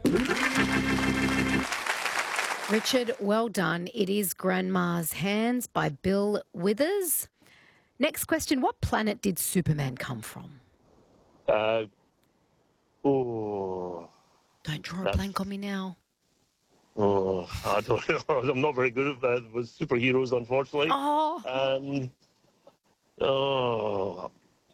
Richard, well done. It is Grandma's Hands by Bill Withers. Next question, what planet did Superman come from? Oh, Don't draw a that's, blank on me now. I don't know. I'm not very good at that with superheroes, unfortunately. Oh, Oh,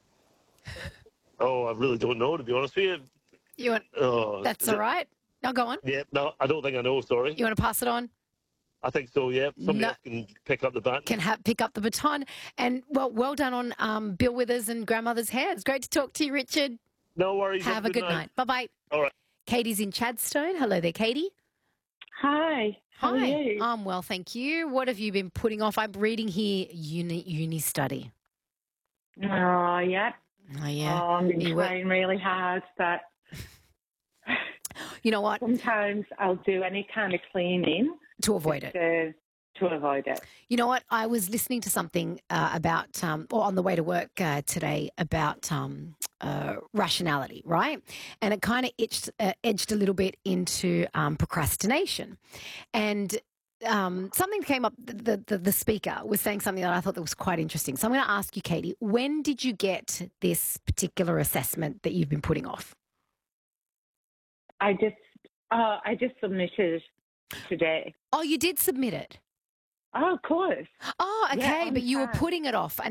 I really don't know, to be honest with you. you want, that's all right. Now go on. Yeah, no, I don't think I know, sorry. You want to pass it on? I think so, yeah. Somebody No. else can pick up the baton. Pick up the baton. And, well done on Bill Withers and Grandmother's Hands. Great to talk to you, Richard. No worries. Have a good night. Bye-bye. All right. Katie's in Chadstone. Hello there, Katie. Hi. How are you? I'm well, thank you. What have you been putting off? I'm reading here uni study. Oh, yeah. Oh, yeah. I've been trying really hard, but you know what? Sometimes I'll do any kind of cleaning to avoid it. To avoid it. You know what? I was listening to something about, or on the way to work today, about rationality, right? And it kind of edged a little bit into procrastination. And something came up, the speaker was saying something that I thought that was quite interesting. So I'm going to ask you, Katie, when did you get this particular assessment that you've been putting off? I just submitted today. Oh, you did submit it? Oh, of course. Oh, okay, Yeah, but you were putting it off.